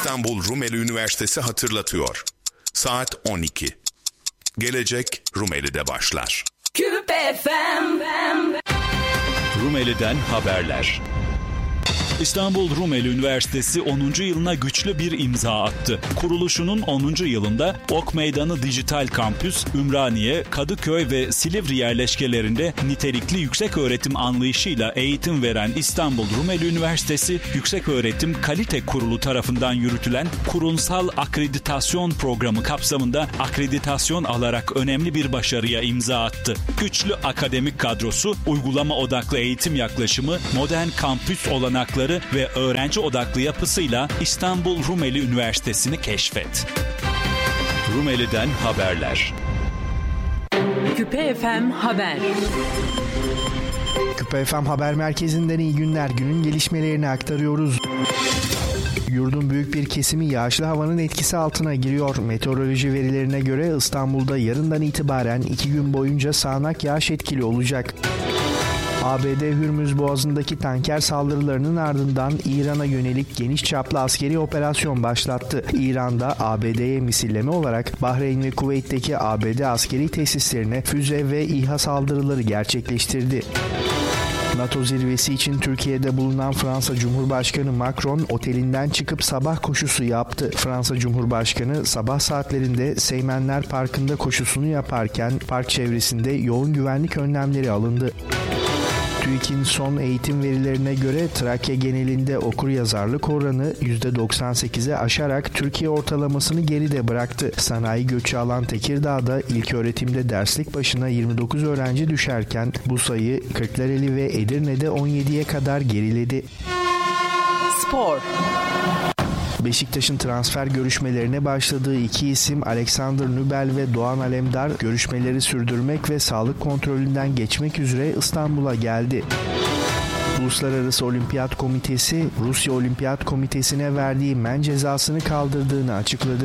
İstanbul Rumeli Üniversitesi hatırlatıyor. Saat 12. Gelecek Rumeli'de başlar. Küpe FM. Rumeli'den haberler. İstanbul Rumeli Üniversitesi 10. yılına güçlü bir imza attı. Kuruluşunun 10. yılında Ok Meydanı Dijital Kampüs, Ümraniye, Kadıköy ve Silivri yerleşkelerinde nitelikli yükseköğretim anlayışıyla eğitim veren İstanbul Rumeli Üniversitesi, Yükseköğretim Kalite Kurulu tarafından yürütülen kurumsal akreditasyon programı kapsamında akreditasyon alarak önemli bir başarıya imza attı. Güçlü akademik kadrosu, uygulama odaklı eğitim yaklaşımı, modern kampüs olanakları ve öğrenci odaklı yapısıyla İstanbul Rumeli Üniversitesi'ni keşfet. Rumeli'den haberler. Küpe FM Haber. Küpe FM Haber Merkezi'nden iyi günler. Günün gelişmelerini aktarıyoruz. Yurdun büyük bir kesimi yağışlı havanın etkisi altına giriyor. Meteoroloji verilerine göre İstanbul'da yarından itibaren 2 gün boyunca sağanak yağış etkili olacak. ABD Hürmüz Boğazı'ndaki tanker saldırılarının ardından İran'a yönelik geniş çaplı askeri operasyon başlattı. İran'da ABD'ye misilleme olarak Bahreyn ve Kuveyt'teki ABD askeri tesislerine füze ve İHA saldırıları gerçekleştirdi. NATO zirvesi için Türkiye'de bulunan Fransa Cumhurbaşkanı Macron otelinden çıkıp sabah koşusu yaptı. Fransa Cumhurbaşkanı sabah saatlerinde Seymenler Parkı'nda koşusunu yaparken park çevresinde yoğun güvenlik önlemleri alındı. TÜİK'in son eğitim verilerine göre Trakya genelinde okuryazarlık oranı %98'e aşarak Türkiye ortalamasını geride bıraktı. Sanayi göçü alan Tekirdağ'da ilköğretimde derslik başına 29 öğrenci düşerken bu sayı Kırklareli ve Edirne'de 17'ye kadar geriledi. Spor. Beşiktaş'ın transfer görüşmelerine başladığı iki isim Alexander Nübel ve Doğan Alemdar görüşmeleri sürdürmek ve sağlık kontrolünden geçmek üzere İstanbul'a geldi. Uluslararası Olimpiyat Komitesi, Rusya Olimpiyat Komitesi'ne verdiği men cezasını kaldırdığını açıkladı.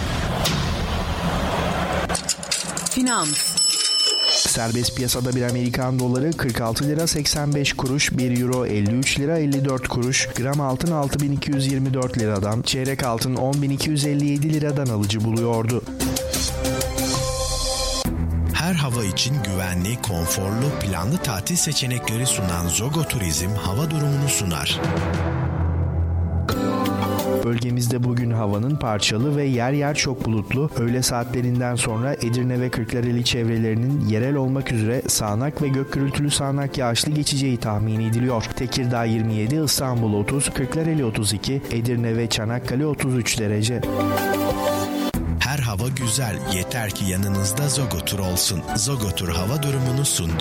Finans. Serbest piyasada bir Amerikan doları 46 lira 85 kuruş, 1 euro 53 lira 54 kuruş, gram altın 6224 liradan, çeyrek altın 10257 liradan alıcı buluyordu. Her hava için güvenli, konforlu, planlı tatil seçenekleri sunan Zogo Turizm hava durumunu sunar. Bölgemizde bugün havanın parçalı ve yer yer çok bulutlu, öğle saatlerinden sonra Edirne ve Kırklareli çevrelerinin yerel olmak üzere sağanak ve gök gürültülü sağanak yağışlı geçeceği tahmin ediliyor. Tekirdağ 27, İstanbul 30, Kırklareli 32, Edirne ve Çanakkale 33 derece. Her hava güzel, yeter ki yanınızda Zogo Tur olsun. Zogo Tur hava durumunu sundu.